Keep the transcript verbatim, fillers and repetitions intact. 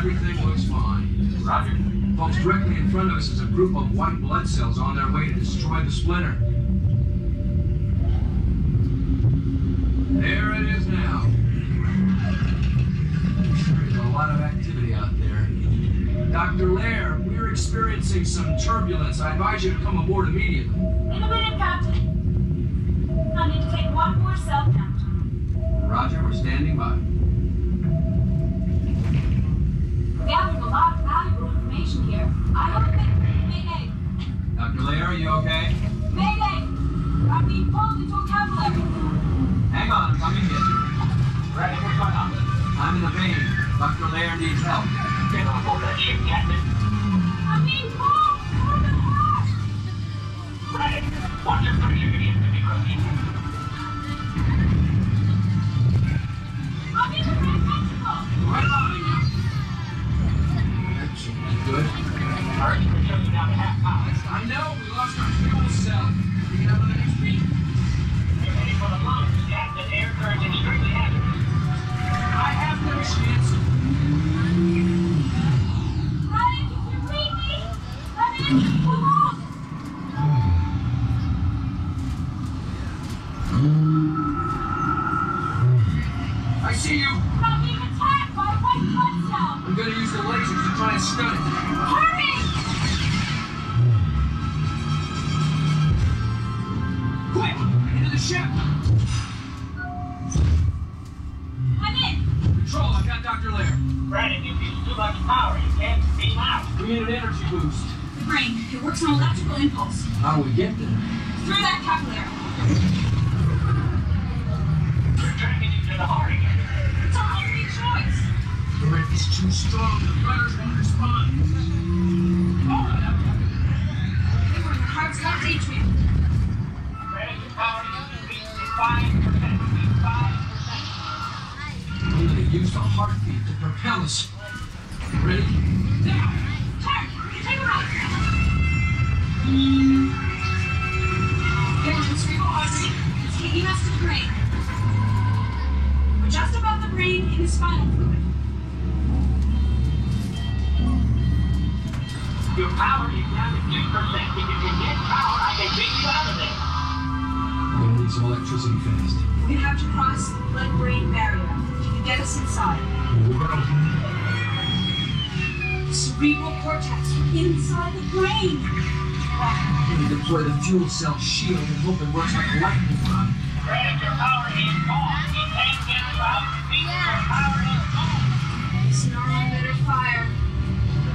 everything looks fine. Roger. Folks, directly in front of us is a group of white blood cells on their way to destroy the splinter. There it is now. There's a lot of activity out there. Doctor Lair, we're experiencing some turbulence. I advise you to come aboard immediately. In a minute, Captain. I need to take one more cell count. Roger, we're standing by. We're gathering a lot of valuable information here. I hope that... Mayday! Doctor Lair, are you okay? Mayday! I'm being pulled into a capillary. Hang on, I'm coming in. Ready, what's going on? I'm in the vein. Doctor Lair needs help. Get on board that ship, Captain. I'm being pulled! What the heck? Ready. Watch your pressure, your ship to be crushed. I'm in the red ventricle! Right on you. That should be good. Hurry, we're just down to half power. I know, we lost our fuel cell. We can have on the next beat. Get ready for the launch, Captain. Air current's extremely hazardous. I have no chance. Ryan, can you read me? I'm in! Come on! I see you. I'm being attacked by a white blood cell! I'm gonna use the lasers to try and stun it. Hurry! Quick! Into the ship! I'm in! Control, I got Doctor Lair. Brandon, you've used too much power. You can't beam out. We need an energy boost. The brain. It works on electrical impulse. How do we get there? Through that capillary. We're tracking you to the heart again. It's our only choice. The red is too strong. The runners won't respond. They were in the heart's left atrium. Brandon, your power usage is five percent. five percent. I'm gonna use the heartbeat to propel us. Ready? Now! Turn! Take a right! Get on the cerebral artery. It's taking us to the brain. We're just above the brain in the spinal fluid. Your power is down to two percent. If you can get power, I can beat you out of there. We're gonna need some electricity fast. We're gonna have to cross the blood-brain barrier. Can you get us inside? Here we go. The cerebral cortex from inside the brain. I'm gonna deploy the fuel cell shield and hope it works like a lightning rod. Brandon, your power is gone. You can't get you out. Beat your power is gone. Snarl better